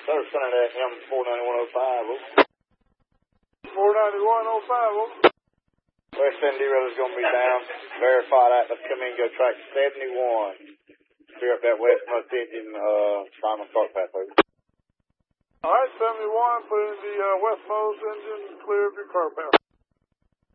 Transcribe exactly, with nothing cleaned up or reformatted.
Sir, center that M four ninety-one oh five. four ninety-one oh five. West End derailler's going to be down. Verify that. Let's come in and go track seventy-one. Clear up that westmost engine, uh, Simon Clark path, please. All right, seventy-one, put in the uh, westmost engine, clear of your car path.